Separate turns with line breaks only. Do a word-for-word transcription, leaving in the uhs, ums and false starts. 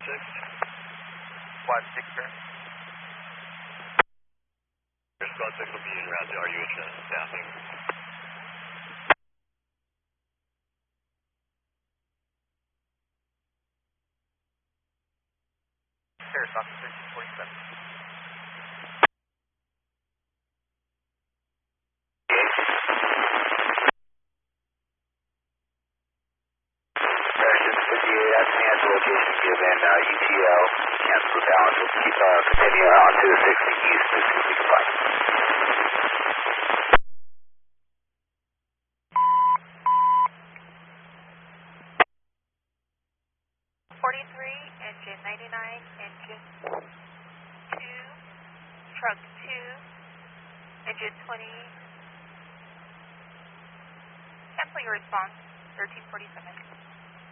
six.
Squad six, sir.
Squad six will be in route to R U H S staffing.
Paris Officer thirteen forty-seven.
That's the answer location given, uh, U T L, cancel the balance, we'll keep, uh, continue on to the sixty east as soon as we can find.
forty-three, engine ninety-nine, engine two, truck two, engine twenty. Cancel your response, thirteen forty-seven.